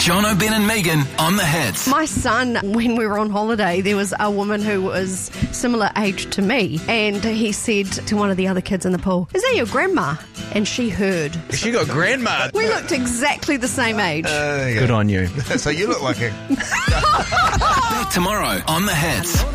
John O'Ben and Megan on the Hits. My son, when we were on holiday, there was a woman who was similar age to me, and he said to one of the other kids in the pool, "Is that your grandma?" And she heard. She got grandma. We looked exactly the same age. Good on you. So you look like a... Back tomorrow on the Hits.